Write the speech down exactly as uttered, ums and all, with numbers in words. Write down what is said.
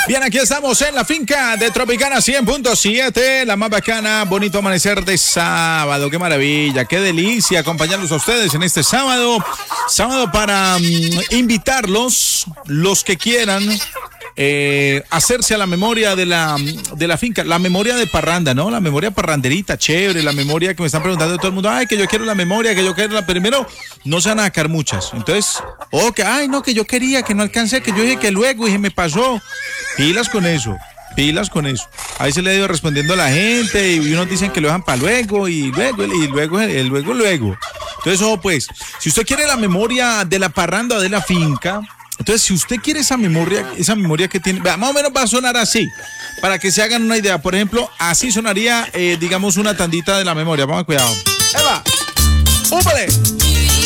Bien, aquí estamos en la finca de Tropicana cien punto siete, la más bacana, bonito amanecer de sábado, qué maravilla, qué delicia acompañarlos a ustedes en este sábado, sábado para um, invitarlos, los que quieran, eh, hacerse a la memoria de la, de la finca, la memoria de parranda, ¿no? La memoria parranderita, chévere, la memoria que me están preguntando todo el mundo, ay, que yo quiero la memoria, que yo quiero la, primero, no se van a sacar muchas, entonces, o que, ay, no, que yo quería, que no alcancé, que yo dije que luego, y se me pasó. Pilas con eso, pilas con eso. Ahí se le ha ido respondiendo a la gente y unos dicen que lo dejan para luego y luego y luego, y luego, luego. Entonces, ojo pues, si usted quiere la memoria de la parranda de la finca, entonces si usted quiere esa memoria, esa memoria que tiene, más o menos va a sonar así, para que se hagan una idea. Por ejemplo, así sonaría, eh, digamos, una tandita de la memoria. Vamos a cuidado. ¡Eva! ¡Úpale!